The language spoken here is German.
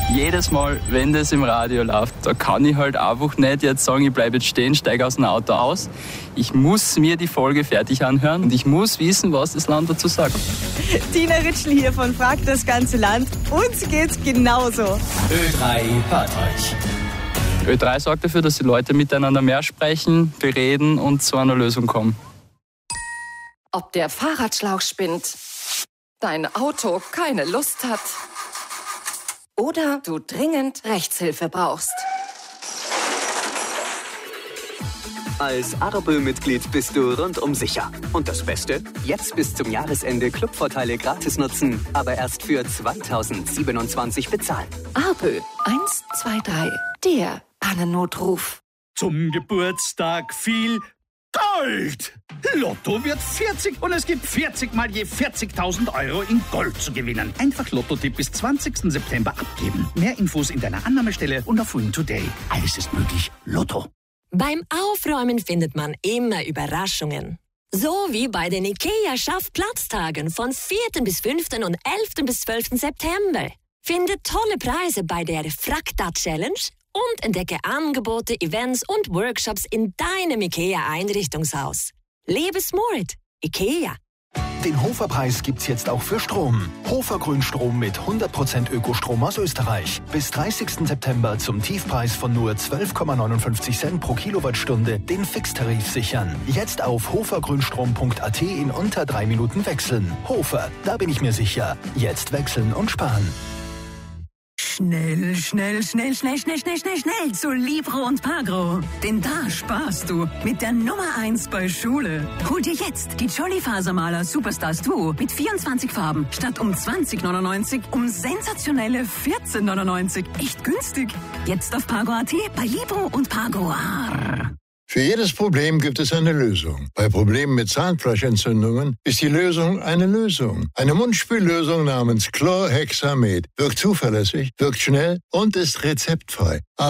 Jedes Mal, wenn das im Radio läuft, da kann ich halt einfach nicht jetzt sagen, ich bleibe jetzt stehen, steige aus dem Auto aus. Ich muss mir die Folge fertig anhören und ich muss wissen, was das Land dazu sagt. Tina Ritschl hier von Fragt das ganze Land. Uns geht's genauso. Ö3 hört euch. Ö3 sorgt dafür, dass die Leute miteinander mehr sprechen, bereden und zu einer Lösung kommen. Ob der Fahrradschlauch spinnt, dein Auto keine Lust hat oder du dringend Rechtshilfe brauchst. Als Ardebö-Mitglied bist du rundum sicher. Und das Beste? Jetzt bis zum Jahresende Clubvorteile gratis nutzen, aber erst für 2027 bezahlen. Ardebö 123, der Pannennotruf. Zum Geburtstag viel Gold! Lotto wird 40 und es gibt 40 mal je 40.000 Euro in Gold zu gewinnen. Einfach Lotto-Tipp bis 20. September abgeben. Mehr Infos in deiner Annahmestelle und auf Win Today. Alles ist möglich. Lotto. Beim Aufräumen findet man immer Überraschungen. So wie bei den IKEA-Schaffplatztagen von 4. bis 5. und 11. bis 12. September. Finde tolle Preise bei der Frakta-Challenge und entdecke Angebote, Events und Workshops in deinem IKEA-Einrichtungshaus. Lebe smart. IKEA. Den Hofer-Preis gibt's jetzt auch für Strom. Hofer Grünstrom mit 100% Ökostrom aus Österreich. Bis 30. September zum Tiefpreis von nur 12,59 Cent pro Kilowattstunde den Fixtarif sichern. Jetzt auf hofergrünstrom.at in unter 3 Minuten wechseln. Hofer, da bin ich mir sicher. Jetzt wechseln und sparen. Schnell zu Libro und Pagro. Denn da sparst du mit der Nummer 1 bei Schule. Hol dir jetzt die Jolly Fasermaler Superstars Duo mit 24 Farben statt um 20,99 um sensationelle 14,99. Echt günstig. Jetzt auf Pagro.at bei Libro und Pagro. Für jedes Problem gibt es eine Lösung. Bei Problemen mit Zahnfleischentzündungen ist die Lösung eine Lösung. Eine Mundspüllösung namens Chlorhexamet wirkt zuverlässig, wirkt schnell und ist rezeptfrei.